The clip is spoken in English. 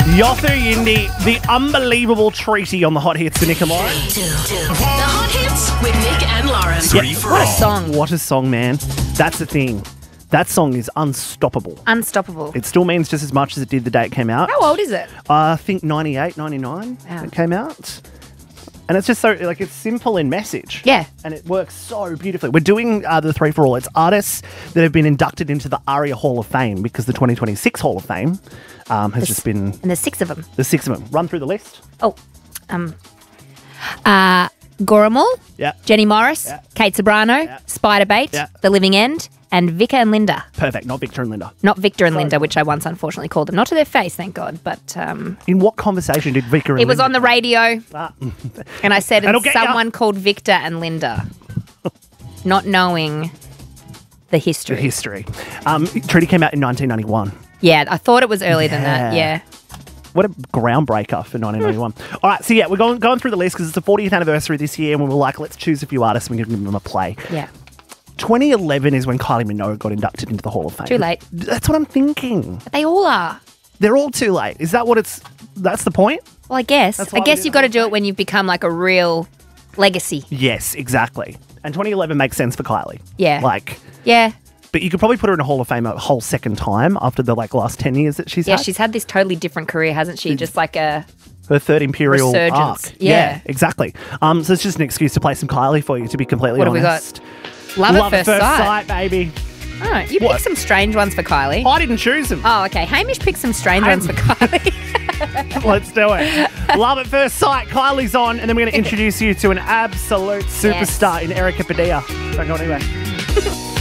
Yothu Yindi, the unbelievable treaty on the Hot Hits with Nick and Lauren. The Hot Hits with Nick and Lauren. What a song. What a song, man. That's the thing. That song is unstoppable. Unstoppable. It still means just as much as it did the day it came out. How old is it? I think 98, 99 Wow. it came out. And it's just so, like, it's simple in message. Yeah. And it works so beautifully. We're doing the 3 for All. It's artists that have been inducted into the ARIA Hall of Fame because the 2026 Hall of Fame has just been... And there's 6 of them. The 6 of them. Run through the list. Oh. Goromal, Yeah. Jenny Morris, Yeah. Kate Sobrano, Yeah. Spider Bait, Yeah. The Living End, and Vika and Linda. Perfect. Not Victor and Linda. Not Victor and Linda, which I once unfortunately called them. Not to their face, thank God. But In what conversation did Victor and it was Linda... on the radio, and I said That'll it's get ya. someone called Victor and Linda, not knowing the history. The history. Treaty came out in 1991. Yeah, I thought it was earlier than that. Yeah. Yeah. What a groundbreaker for 1991. All right, so yeah, we're going through the list because it's the 40th anniversary this year, and we were like, let's choose a few artists and we can give them a play. Yeah. 2011 is when Kylie Minogue got inducted into the Hall of Fame. Too late. That's what I'm thinking. But they all are. They're all too late. Is that what it's... That's the point? Well, I guess. That's I why we guess do you've the got to whole do it thing. when you've become like a real legacy. Yes, exactly. And 2011 makes sense for Kylie. Yeah. Like... Yeah. But you could probably put her in a Hall of Fame a whole second time after the last 10 years that she's Yeah, had. she's had this totally different career, hasn't she? Just like a... Her third imperial Resurgence. arc. Yeah. Exactly. So it's just an excuse to play some Kylie for you, to be completely What have we honest. got? Love at first sight. baby. Oh, you What? picked some strange ones for Kylie. I didn't choose them. Oh, okay. Hamish picked some strange ones for Kylie. Let's do it. Love at first sight. Kylie's on, and then we're going to introduce you to an absolute superstar in Erica Padilla. Don't go anywhere.